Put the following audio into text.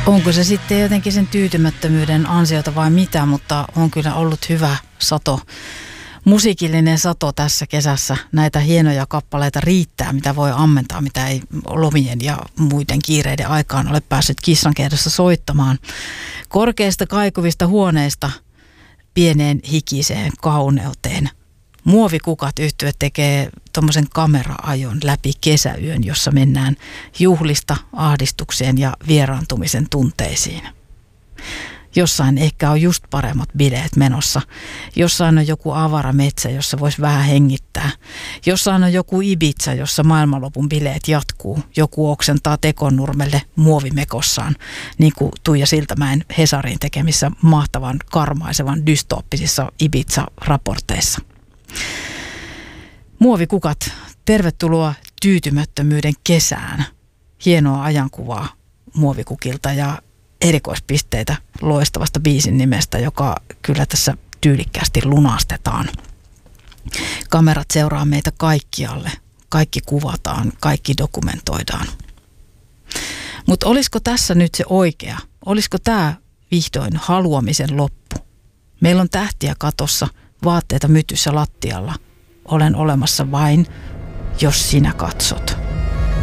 Onko se sitten jotenkin sen tyytymättömyyden ansiota vai mitä, mutta on kyllä ollut hyvä sato. Musiikillinen sato tässä kesässä. Näitä hienoja kappaleita riittää, mitä voi ammentaa, mitä ei lomien ja muiden kiireiden aikaan ole päässyt kissankehdossa soittamaan. Korkeista kaikuvista huoneista pieneen hikiseen kauneuteen. Muovikukat -yhtye tekee tuommoisen kamera-ajon läpi kesäyön, jossa mennään juhlista ahdistukseen ja vieraantumisen tunteisiin. Jossain ehkä on just paremmat bileet menossa. Jossain on joku avara metsä, jossa voisi vähän hengittää. Jossain on joku Ibiza, jossa maailmanlopun bileet jatkuu. Joku oksentaa Tekonnurmelle muovimekossaan, niin kuin Tuija Siltamäen Hesarin tekemissä mahtavan, karmaisevan, dystooppisissa Ibiza-raporteissa. Muovikukat, tervetuloa tyytymättömyyden kesään. Hienoa ajankuvaa Muovikukilta ja erikoispisteitä loistavasta biisin nimestä, joka kyllä tässä tyylikkäästi lunastetaan. Kamerat seuraa meitä kaikkialle. Kaikki kuvataan, kaikki dokumentoidaan. Mutta olisiko tässä nyt se oikea? Olisiko tämä vihdoin haluamisen loppu? Meillä on tähtiä katossa, vaatteita mytyssä lattialla. Olen olemassa vain, jos sinä katsot.